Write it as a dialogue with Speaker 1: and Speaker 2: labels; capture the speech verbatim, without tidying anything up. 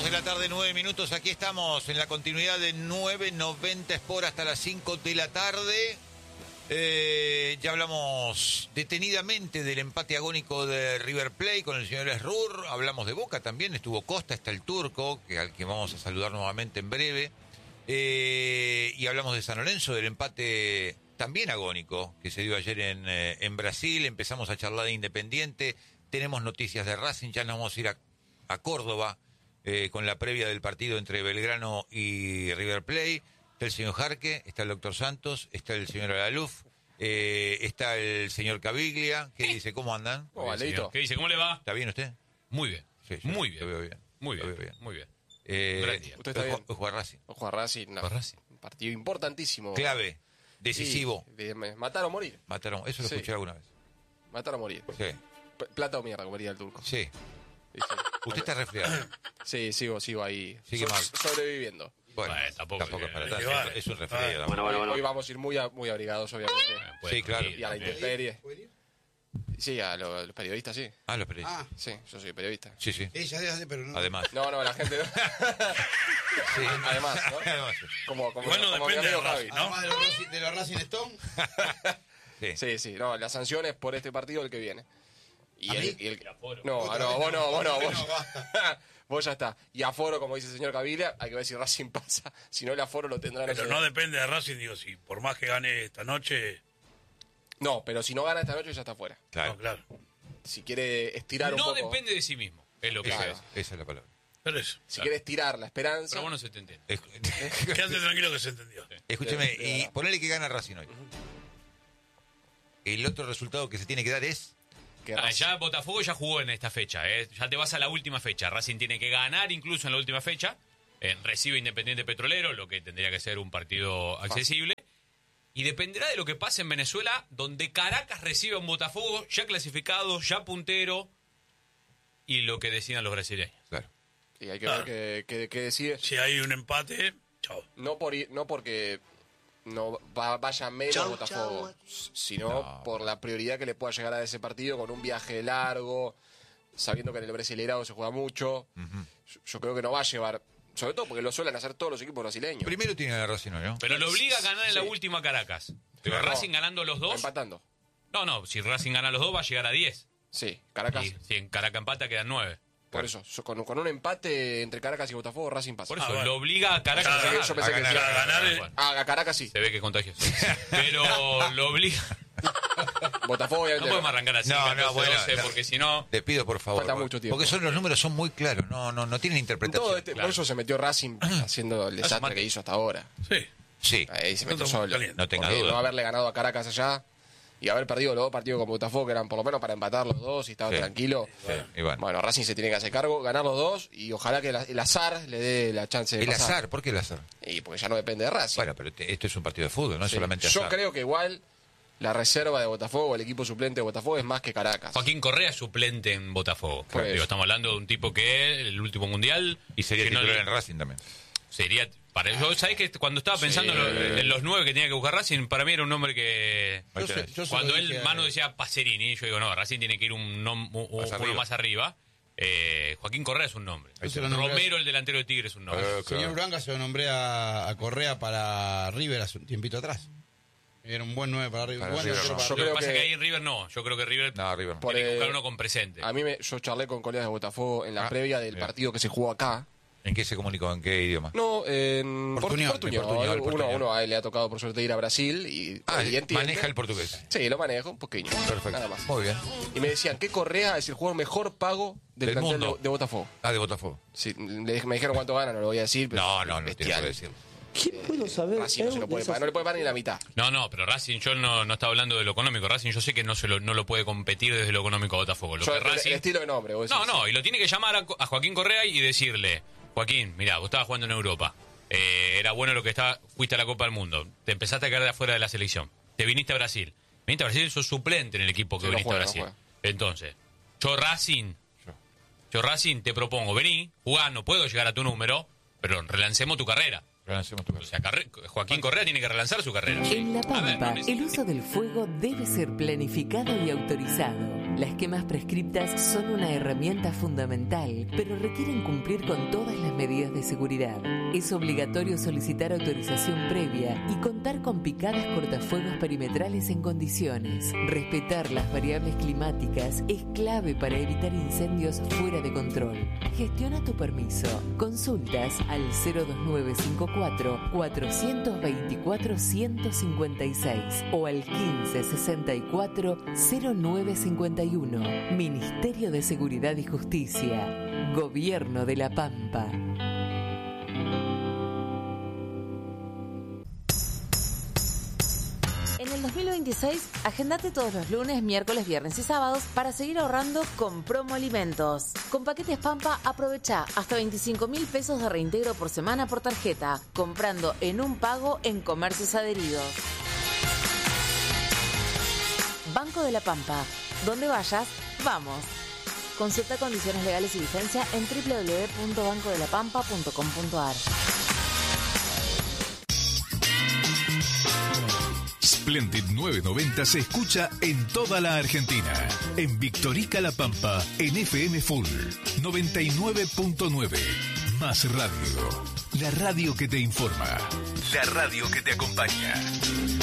Speaker 1: de la tarde, nueve minutos. Aquí estamos en la continuidad de nueve noventa Sport hasta las cinco de la tarde. Eh, ya hablamos detenidamente del empate agónico de River Plate con el señor Esrur. Hablamos de Boca también. Estuvo Costa, está el turco, que al que vamos a saludar nuevamente en breve. Eh, y hablamos de San Lorenzo, del empate también agónico que se dio ayer en, eh, en Brasil. Empezamos a charlar de Independiente. Tenemos noticias de Racing. Ya nos vamos a ir a, a Córdoba eh, con la previa del partido entre Belgrano y River Plate. Está el señor Jarque, está el doctor Santos, está el señor Alaluf, eh, está el señor Caviglia. ¿Qué dice? ¿Cómo andan?
Speaker 2: Oh, bien, ¿qué dice? ¿Cómo le va?
Speaker 1: ¿Está bien usted?
Speaker 2: Muy bien.
Speaker 1: Sí, sí,
Speaker 2: muy bien.
Speaker 1: Lo veo bien.
Speaker 2: Muy bien.
Speaker 1: Lo veo bien.
Speaker 2: Muy bien.
Speaker 1: Eh,
Speaker 2: Gran día.
Speaker 3: ¿Usted está bien?
Speaker 1: Ojo a Racing.
Speaker 3: Ojo a Racing, no.
Speaker 2: Ojo a Racing.
Speaker 3: Un partido importantísimo.
Speaker 1: Clave, decisivo.
Speaker 3: Sí, de- me- matar o morir.
Speaker 1: Mataron, eso lo
Speaker 3: Sí.
Speaker 1: escuché alguna vez.
Speaker 3: Matar o morir.
Speaker 1: Sí,
Speaker 3: P- plata o mierda, como diría el turco.
Speaker 1: sí.
Speaker 3: Sí, sí.
Speaker 1: Usted está resfriado.
Speaker 3: Sí, sigo, sigo ahí.
Speaker 1: Sigue
Speaker 3: So-
Speaker 1: mal.
Speaker 3: sobreviviendo.
Speaker 1: Bueno,
Speaker 2: Bueno, tampoco
Speaker 1: tampoco es
Speaker 2: que-
Speaker 1: para
Speaker 2: que
Speaker 1: tanto.
Speaker 4: vale.
Speaker 1: Es un resfriado.
Speaker 3: Hoy, hoy vamos a ir muy, a- muy abrigados, obviamente.
Speaker 2: Puede
Speaker 1: Sí, claro.
Speaker 2: ir,
Speaker 3: Y a la
Speaker 2: también.
Speaker 3: intemperie. Sí, a lo- los periodistas, sí.
Speaker 1: Ah, los periodistas.
Speaker 4: Ah,
Speaker 3: Sí, yo soy periodista.
Speaker 1: Sí, sí.
Speaker 4: ella debe hacer, pero no.
Speaker 1: Además.
Speaker 3: No, no, la gente no.
Speaker 1: Sí.
Speaker 3: Además, ¿no?
Speaker 1: Además.
Speaker 3: Como, como,
Speaker 4: Igual no
Speaker 3: como mi
Speaker 4: depende de
Speaker 3: amigo
Speaker 4: Racing,
Speaker 3: Javi.
Speaker 4: ¿no? Además de los, Racing- de los Racing Stone.
Speaker 1: Sí.
Speaker 3: Sí, sí, no, las sanciones por este partido el que viene. Y
Speaker 4: ¿A
Speaker 3: el,
Speaker 4: mí?
Speaker 3: y el-
Speaker 2: Y aforo.
Speaker 3: no,
Speaker 4: Otra
Speaker 3: no,
Speaker 4: vez
Speaker 3: vos
Speaker 4: no,
Speaker 3: no, vos no,
Speaker 4: otra
Speaker 3: vos,
Speaker 4: vez no, basta.
Speaker 3: vos ya está. Y aforo, como dice el señor Caviglia, hay que ver si Racing pasa. Si no, el aforo lo tendrá.
Speaker 4: Pero
Speaker 3: sé.
Speaker 4: no depende de Racing, digo, si por más que gane esta noche.
Speaker 3: No, pero si no gana esta noche ya está fuera.
Speaker 1: Claro.
Speaker 4: No, claro.
Speaker 3: Si quiere estirar un
Speaker 2: No
Speaker 3: poco.
Speaker 2: depende de sí mismo, es lo que
Speaker 1: Esa,
Speaker 2: se
Speaker 1: es,
Speaker 2: dice.
Speaker 1: esa es la palabra.
Speaker 4: Pero eso.
Speaker 3: Si quiere estirar la esperanza.
Speaker 2: Pero bueno, se te entiende.
Speaker 1: Es-
Speaker 4: Quédate tranquilo que se entendió.
Speaker 1: Escúcheme, y ponele que gana Racing hoy. El otro resultado que se tiene que dar es...
Speaker 3: que
Speaker 2: Ah,
Speaker 3: Racing-
Speaker 2: ya Botafogo ya jugó en esta fecha, ¿eh? Ya te vas a la última fecha. Racing tiene que ganar incluso en la última fecha. Eh, recibe Independiente Petrolero, lo que tendría que ser un partido accesible. Y dependerá de lo que pase en Venezuela, donde Caracas recibe a un Botafogo ya clasificado, ya puntero, y lo que decidan los brasileños.
Speaker 1: Claro.
Speaker 3: Y hay que
Speaker 4: Claro.
Speaker 3: ver qué, qué- qué decide.
Speaker 4: Si hay un empate, chao.
Speaker 3: No, por, ir- no porque no va- vaya menos
Speaker 5: Chau,
Speaker 3: Botafogo,
Speaker 5: chau.
Speaker 3: sino
Speaker 1: No.
Speaker 3: por la prioridad que le pueda llegar a ese partido con un viaje largo, sabiendo que en el Brasileirao se juega mucho. yo, yo creo que no va a llevar, sobre todo porque lo suelen hacer todos los equipos brasileños.
Speaker 1: Primero tiene que ganar Racing hoy, ¿no?
Speaker 2: Pero lo obliga a ganar en la
Speaker 3: Sí.
Speaker 2: última Caracas. Pero
Speaker 3: Claro.
Speaker 2: Racing ganando los dos...
Speaker 3: Empatando.
Speaker 2: No, no, si Racing gana los dos va a llegar a diez.
Speaker 3: Sí, Caracas.
Speaker 2: Y si en Caracas empata quedan nueve.
Speaker 3: Por eso, so- con, con un empate entre Caracas y Botafogo, Racing pasa.
Speaker 2: Por eso,
Speaker 4: Ah, bueno.
Speaker 2: lo obliga a Caracas
Speaker 4: Ah,
Speaker 2: a ganar.
Speaker 3: yo pensé
Speaker 1: A
Speaker 3: que
Speaker 1: ganar,
Speaker 3: decía-
Speaker 1: a
Speaker 4: ganar, eh.
Speaker 2: Bueno,
Speaker 3: Ah, a Caracas sí.
Speaker 2: se ve que es contagioso. Pero lo obliga...
Speaker 3: Botafogo
Speaker 2: No
Speaker 3: obviamente.
Speaker 2: podemos arrancar así,
Speaker 1: No, no,
Speaker 2: catorce,
Speaker 1: bueno,
Speaker 2: doce,
Speaker 1: no.
Speaker 2: porque si no...
Speaker 1: Te pido, por favor.
Speaker 3: Falta mucho tiempo.
Speaker 1: Porque son, los números son muy claros, no, no, no tienen interpretación.
Speaker 3: Todo este,
Speaker 2: Claro.
Speaker 3: Por eso se metió Racing haciendo el desastre
Speaker 2: mate.
Speaker 3: que hizo hasta ahora.
Speaker 4: Sí.
Speaker 1: Sí,
Speaker 3: Ahí se metió
Speaker 4: No,
Speaker 3: solo.
Speaker 4: caliente.
Speaker 1: no tenga
Speaker 3: Porque
Speaker 1: duda.
Speaker 3: no haberle ganado a Caracas allá y haber perdido los dos partidos con Botafogo, que eran por lo menos para empatar los dos y estaba
Speaker 1: Sí.
Speaker 3: tranquilo.
Speaker 1: Sí, y bueno.
Speaker 3: Bueno, Racing se tiene que hacer cargo, ganar los dos y ojalá que el, el azar le dé la chance de
Speaker 1: El
Speaker 3: pasar.
Speaker 1: azar, ¿por qué el azar?
Speaker 3: Y porque ya no depende de Racing.
Speaker 1: Bueno, pero te- esto es un partido de fútbol, no es
Speaker 3: Sí.
Speaker 1: solamente
Speaker 3: Yo
Speaker 1: azar.
Speaker 3: creo que igual la reserva de Botafogo, el equipo suplente de Botafogo es más que Caracas.
Speaker 2: Joaquín Correa es suplente en Botafogo.
Speaker 3: Por
Speaker 2: Digo,
Speaker 3: eso.
Speaker 2: estamos hablando de un tipo que el último mundial...
Speaker 1: Y sería
Speaker 2: que no
Speaker 1: titular
Speaker 2: le-
Speaker 1: en Racing también.
Speaker 2: Sería... Para, yo, ¿sabés que cuando estaba pensando
Speaker 3: Sí.
Speaker 2: en, lo- en los nueve que tenía que buscar Racing, para mí era un nombre que...
Speaker 1: Ahí
Speaker 4: Yo sé-
Speaker 1: tenés.
Speaker 4: yo se
Speaker 2: Cuando
Speaker 4: lo
Speaker 2: él,
Speaker 4: dije a-
Speaker 2: Manu decía Pacerini, yo digo, no, Racing tiene que ir un, nom- un- un-
Speaker 1: Más
Speaker 2: uno
Speaker 1: arriba.
Speaker 2: más arriba. Eh, Joaquín Correa es un nombre.
Speaker 1: Ahí
Speaker 4: se lo nombré.
Speaker 2: Romero, el delantero de Tigre, es un nombre.
Speaker 1: Eh, claro.
Speaker 4: Señor Blanca se lo nombré a, a Correa para River hace un tiempito atrás. Era un buen nueve para River.
Speaker 1: Para
Speaker 4: buen
Speaker 1: River
Speaker 4: delantero
Speaker 1: no.
Speaker 4: para
Speaker 3: Yo
Speaker 2: Lo que
Speaker 3: creo
Speaker 2: pasa es
Speaker 3: que-
Speaker 2: que ahí en River no. Yo creo que River
Speaker 1: No, River no.
Speaker 3: Por-
Speaker 2: tiene que buscar
Speaker 3: eh,
Speaker 2: uno con presente.
Speaker 3: A mí me, yo charlé con colegas de Botafogo en la
Speaker 1: Ah,
Speaker 3: previa del
Speaker 1: bien.
Speaker 3: partido que se jugó acá.
Speaker 1: ¿En qué se comunicó? ¿En qué idioma?
Speaker 3: No, en
Speaker 4: Portuñol,
Speaker 3: Portuñol.
Speaker 1: de Portuñol,
Speaker 3: Uno,
Speaker 1: Portuñol.
Speaker 3: uno a él le ha tocado por suerte ir a Brasil y,
Speaker 1: Ah,
Speaker 3: y entiende.
Speaker 1: maneja el portugués.
Speaker 3: Sí, lo manejo un poquillo.
Speaker 1: Perfecto.
Speaker 3: Nada más.
Speaker 1: Muy bien.
Speaker 3: Y me decían que Correa es el jugador mejor pago del,
Speaker 1: Del
Speaker 3: plantel
Speaker 1: mundo.
Speaker 3: de, de Botafogo.
Speaker 1: Ah, de Botafogo.
Speaker 3: Sí, le- me dijeron cuánto gana, no lo voy a decir. Pero
Speaker 1: No, no, no tiene
Speaker 3: bestial.
Speaker 1: que decirlo.
Speaker 5: ¿Qué puedo saber?
Speaker 3: Racing no, se lo puede pagar, no le puede pagar ni la mitad.
Speaker 2: No, no, pero Racing, yo no, no estaba hablando de lo económico. Racing, yo sé que no se lo, no lo puede competir desde lo económico a Botafogo. Lo
Speaker 3: Yo,
Speaker 2: que
Speaker 3: el,
Speaker 2: Racing...
Speaker 3: el estilo de nombre. vos
Speaker 2: No,
Speaker 3: decís.
Speaker 2: no, y lo tiene que llamar a, a Joaquín Correa y decirle, Joaquín, mirá, vos estabas jugando en Europa, eh, era bueno lo que estaba, fuiste a la Copa del Mundo, te empezaste a quedar de afuera de la selección, te viniste a Brasil, viniste a Brasil, sos suplente en el equipo que
Speaker 3: Sí, no
Speaker 2: viniste
Speaker 3: juega,
Speaker 2: a
Speaker 3: no
Speaker 2: Brasil.
Speaker 3: juega.
Speaker 2: Entonces, yo Racing,
Speaker 1: Yo.
Speaker 2: yo Racing te propongo, vení, jugá, no puedo llegar a tu número, pero relancemos tu carrera.
Speaker 1: Relancemos tu
Speaker 2: O sea, Carre- Joaquín Correa tiene que relanzar su carrera.
Speaker 6: En La
Speaker 2: A ver,
Speaker 6: Pampa,
Speaker 2: no
Speaker 6: el uso del fuego debe ser planificado y autorizado.
Speaker 5: Las quemas prescriptas son una herramienta fundamental, pero requieren cumplir con todas las medidas de seguridad. Es obligatorio solicitar autorización previa y contar con picadas cortafuegos perimetrales en condiciones. Respetar las variables climáticas es clave para evitar incendios fuera de control. Gestiona tu permiso. Consultas al cero dos nueve cinco cuatro, cuatro dos cuatro, uno cinco seis o al quince sesenta y cuatro, cero nueve cincuenta y uno. Ministerio de Seguridad y Justicia. Gobierno de La Pampa.
Speaker 6: En el dos mil veintiséis, agendate todos los lunes, miércoles, viernes y sábados para seguir ahorrando con Promo Alimentos. Con Paquetes Pampa, aprovecha hasta veinticinco mil pesos de reintegro por semana por tarjeta, comprando en un pago en comercios adheridos. Banco de la Pampa. Donde vayas, vamos. Consulta condiciones legales y vigencia en doble u doble u doble u punto banco de la pampa punto com punto a r.
Speaker 7: Splendid novecientos noventa se escucha en toda la Argentina. En Victorica La Pampa, en F M Full noventa y nueve punto nueve. Más radio. La radio que te informa. La radio que te acompaña.